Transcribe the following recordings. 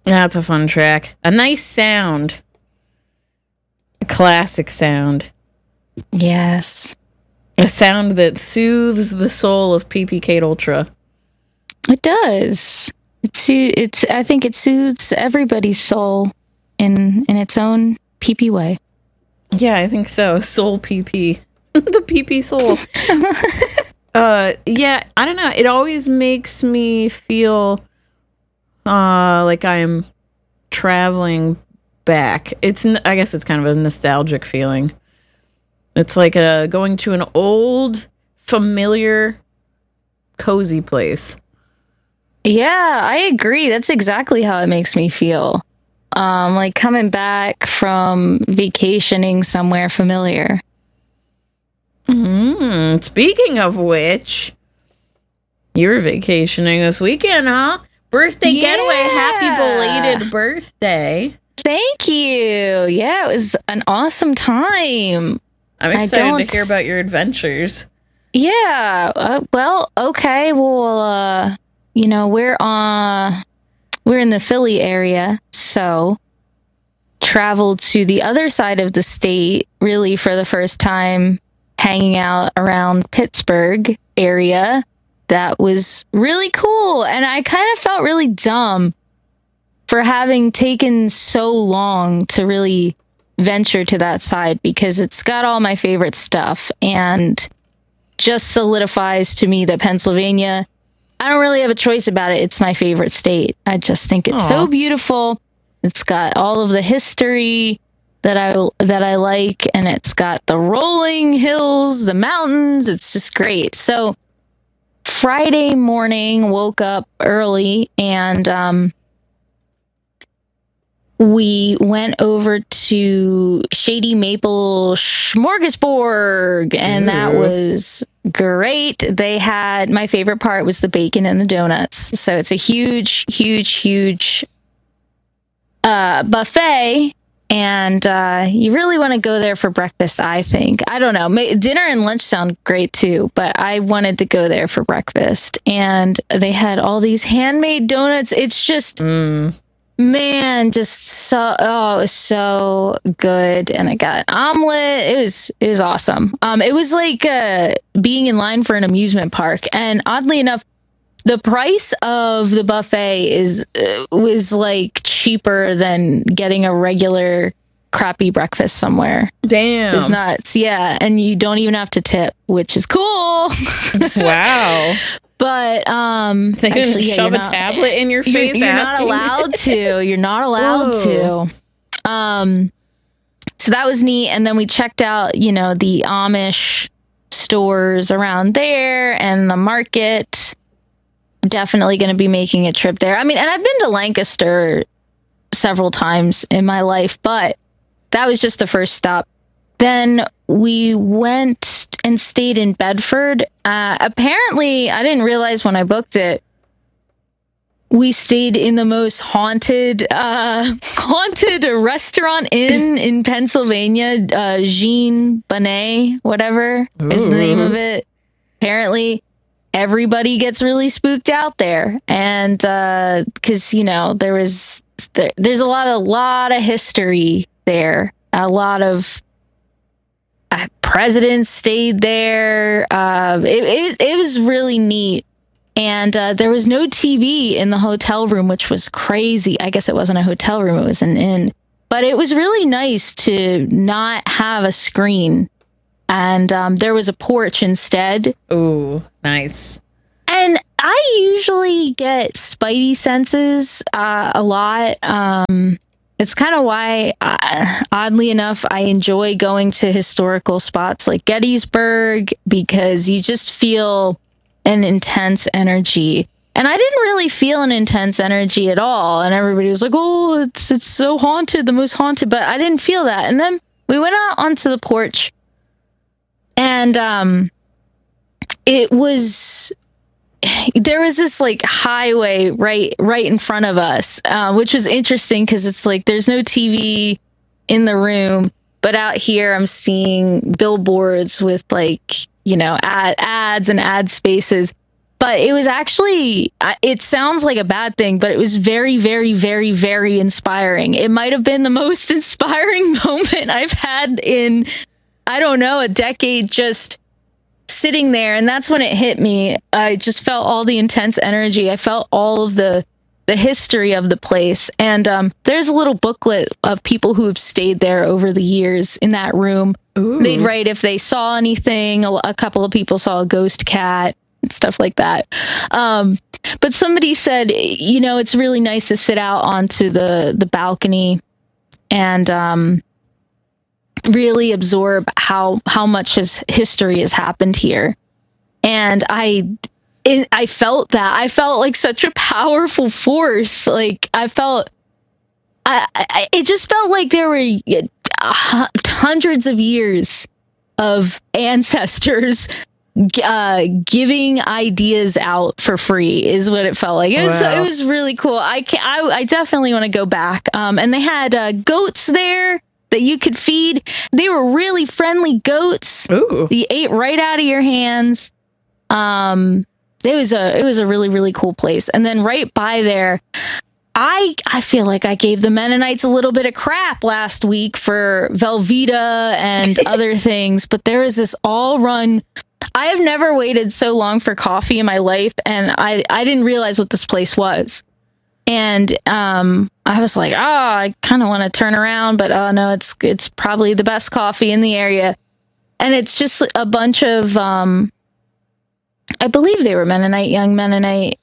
That's a fun track. A nice sound. A classic sound. Yes. A sound that soothes the soul of PP Kate Ultra. It does. I think it soothes everybody's soul in its own PP way. Yeah, I think so. Soul PP. The PP soul. Yeah, I don't know. It always makes me feel like I am traveling back. I guess it's kind of a nostalgic feeling. It's like going to an old, familiar, cozy place. Yeah, I agree. That's exactly how it makes me feel. Like coming back from vacationing somewhere familiar. Speaking of which, you're vacationing this weekend, huh? Birthday getaway. Happy belated birthday. Thank you. Yeah, it was an awesome time. I'm excited to hear about your adventures. Yeah. Well, okay. Well, we're in the Philly area, so traveled to the other side of the state really for the first time, hanging out around Pittsburgh area. That was really cool. And I kind of felt really dumb for having taken so long to really venture to that side, because it's got all my favorite stuff and just solidifies to me that Pennsylvania, I don't really have a choice about it. It's my favorite state. I just think it's so beautiful. It's got all of the history that I like, and it's got the rolling hills, the mountains. It's just great. So Friday morning, woke up early, and we went over to Shady Maple Smorgasburg, and that was great. They had, my favorite part was the bacon and the donuts. So it's a huge buffet, and you really want to go there for breakfast, I think. I don't know. Dinner and lunch sound great too, but I wanted to go there for breakfast. And they had all these handmade donuts. It's just... Man, just so, it was so good. And I got an omelet. It was awesome. It was like being in line for an amusement park. And oddly enough, the price of the buffet was like cheaper than getting a regular crappy breakfast somewhere. Damn. It's nuts. Yeah. And you don't even have to tip, which is cool. Wow. But they can shove a tablet in your face. You're not allowed to. You're not allowed to. So that was neat. And then we checked out, the Amish stores around there and the market. Definitely going to be making a trip there. I mean, and I've been to Lancaster several times in my life, but that was just the first stop. Then we went and stayed in Bedford. Apparently, I didn't realize when I booked it, we stayed in the most haunted restaurant in Pennsylvania. Jean Bonnet, whatever is the name of it. Apparently, everybody gets really spooked out there, and because there's a lot of history there. A lot of presidents stayed there. It was really neat. And there was no TV in the hotel room, which was crazy. I guess it wasn't a hotel room, it was an inn. But it was really nice to not have a screen. And there was a porch instead. Ooh, nice. And I usually get spidey senses a lot. It's kind of why, oddly enough, I enjoy going to historical spots like Gettysburg, because you just feel an intense energy. And I didn't really feel an intense energy at all. And everybody was like, oh, it's so haunted, the most haunted. But I didn't feel that. And then we went out onto the porch, and there was this like highway right in front of us, which was interesting because it's like there's no TV in the room, but out here I'm seeing billboards with like, ads and ad spaces. But it was actually, it sounds like a bad thing, but it was very, very, very, very inspiring. It might have been the most inspiring moment I've had in, I don't know, a decade, just sitting there. And that's when it hit me. I just felt all the intense energy. I felt all of the history of the place. And there's a little booklet of people who have stayed there over the years in that room. Ooh. They'd write if they saw anything. A couple of people saw a ghost cat and stuff like that. But somebody said, you know, it's really nice to sit out onto the balcony and really absorb how much history has happened here. And I felt that. I felt like such a powerful force. Like it just felt like there were hundreds of years of ancestors giving ideas out for free is what it felt like. It was really cool. I definitely want to go back. And they had goats there that you could feed. They were really friendly goats. Ooh. You ate right out of your hands. It was a really, really cool place. And then right by there, I feel like I gave the Mennonites a little bit of crap last week for Velveeta and other things, but there is this all-run. I have never waited so long for coffee in my life, and I didn't realize what this place was. And I was like, I kind of want to turn around, but oh no, it's probably the best coffee in the area. And it's just a bunch of I believe they were young Mennonite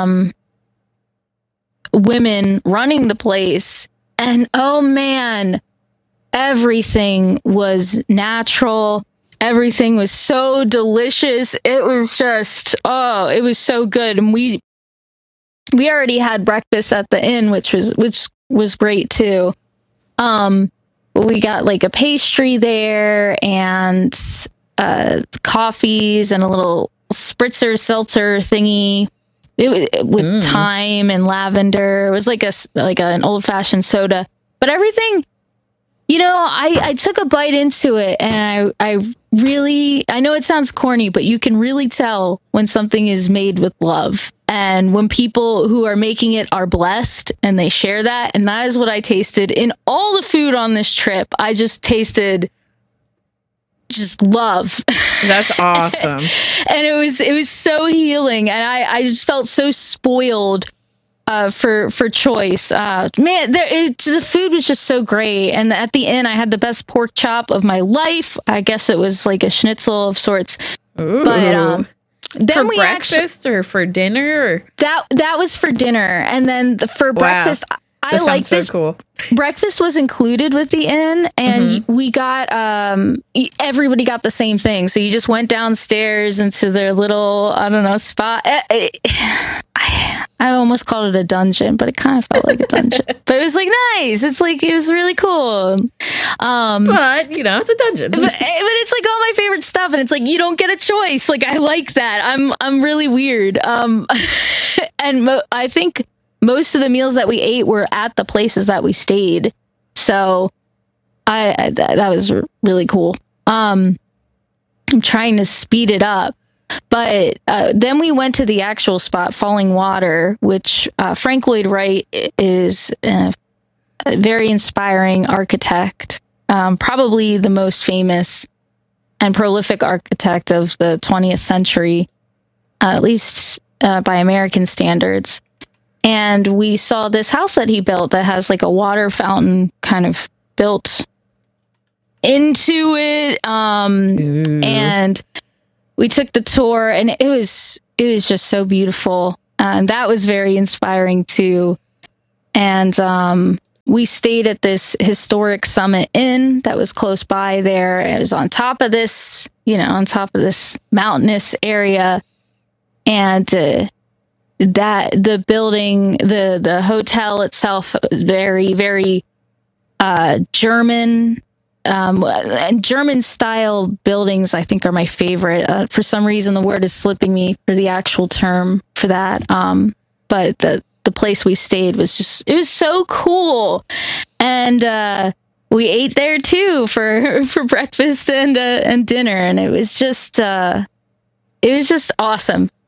women running the place. And oh man, everything was natural. Everything was so delicious. It was just, it was so good. And we already had breakfast at the inn, which was great too. We got like a pastry there and coffees and a little spritzer seltzer thingy with thyme and lavender. It was like an old fashioned soda, but everything, you know, I took a bite into it and I know it sounds corny, but you can really tell when something is made with love and when people who are making it are blessed and they share that. And that is what I tasted in all the food on this trip. I just tasted just love. That's awesome. And it was so healing, and I just felt so spoiled for choice. Man, the food was just so great, and at the end I had the best pork chop of my life. I guess it was like a schnitzel of sorts. Ooh. But then for breakfast or for dinner? Or? That was for dinner, and then for breakfast. I like this. So cool. Breakfast was included with the inn, and we got everybody got the same thing. So you just went downstairs into their little, I don't know, spot. I almost called it a dungeon, but it kind of felt like a dungeon. But it was like nice. It's like it was really cool. But you know, it's a dungeon. But it's like all my favorite stuff, and it's like you don't get a choice. Like I like that. I'm really weird. And I think most of the meals that we ate were at the places that we stayed. So that was really cool. I'm trying to speed it up. But then we went to the actual spot, Falling Water, which Frank Lloyd Wright is a very inspiring architect, probably the most famous and prolific architect of the 20th century, at least by American standards. And we saw this house that he built that has like a water fountain kind of built into it. And we took the tour, and it was just so beautiful. And that was very inspiring too. And we stayed at this historic Summit Inn that was close by there. It was on top of this, mountainous area. And that the building, the hotel itself, very, very German. And German style buildings, I think, are my favorite. For some reason, the word is slipping me for the actual term for that. But the place we stayed it was so cool. And we ate there too for breakfast and dinner. And it was just awesome.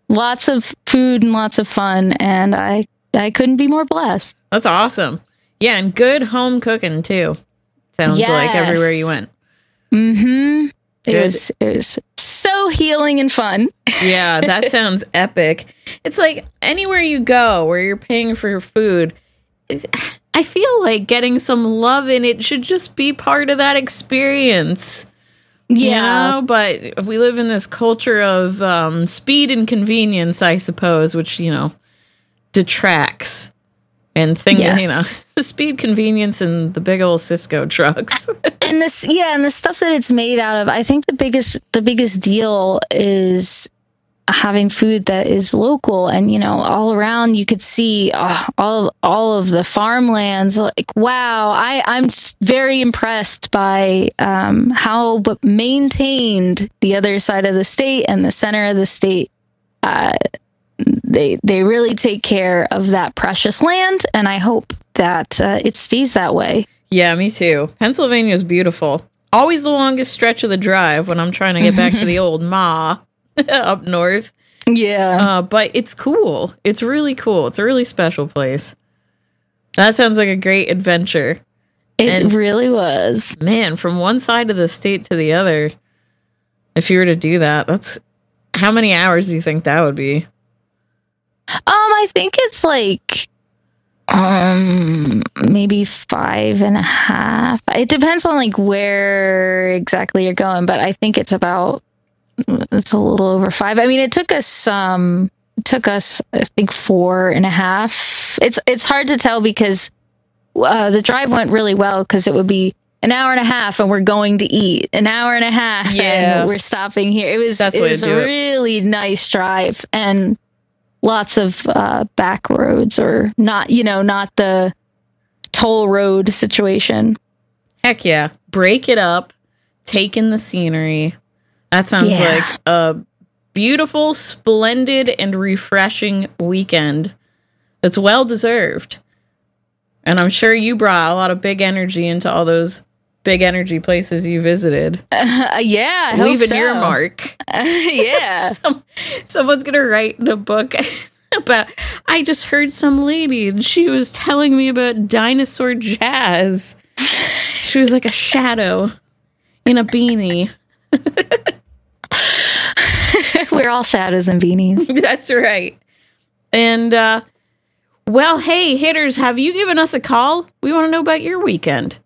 lots of food and lots of fun, and I couldn't be more blessed. That's awesome. Yeah, and good home cooking too. Sounds like everywhere you went. Mm-hmm. It was so healing and fun. Yeah, that sounds epic. It's like anywhere you go where you're paying for your food, I feel like getting some love in it should just be part of that experience. Yeah. You know? But we live in this culture of speed and convenience, I suppose, which, detracts. And the speed, convenience, and the big old Cisco trucks. and the stuff that it's made out of. I think the biggest deal is having food that is local, and all around you could see all of the farmlands. Like, wow, I'm just very impressed by how maintained the other side of the state and the center of the state. They really take care of that precious land, and I hope that it stays that way. Yeah, me too. Pennsylvania is beautiful. Always the longest stretch of the drive when I'm trying to get back to the old Ma up north. Yeah. But it's cool. It's really cool. It's a really special place. That sounds like a great adventure. It really was. Man, from one side of the state to the other, if you were to do that, that's... How many hours do you think that would be? I think it's like maybe 5.5. It depends on like where exactly you're going, but I think it's a little over 5. I mean, it took us I think 4.5. It's hard to tell because the drive went really well, because it would be an hour and a half and we're going to eat, an hour and a half and we're stopping here. It was a really nice drive, and lots of back roads, or not the toll road situation. Heck yeah. Break it up. Take in the scenery. That sounds like a beautiful, splendid, and refreshing weekend that's well deserved. And I'm sure you brought a lot of big energy into all those big energy places you visited. Yeah, I leaving hope so. your mark. Yeah. Someone's gonna write in a book about, I just heard some lady and she was telling me about dinosaur jazz. She was like a shadow in a beanie. We're all shadows and beanies. That's right. And well, hey, hitters, have you given us a call? We want to know about your weekend.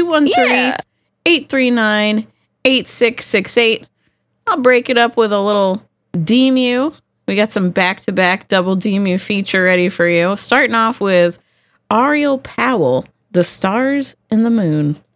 213-839-8668. I'll break it up with a little DMU. We got some back-to-back double DMU feature ready for you. Starting off with Ariel Powell, The Stars and the Moon.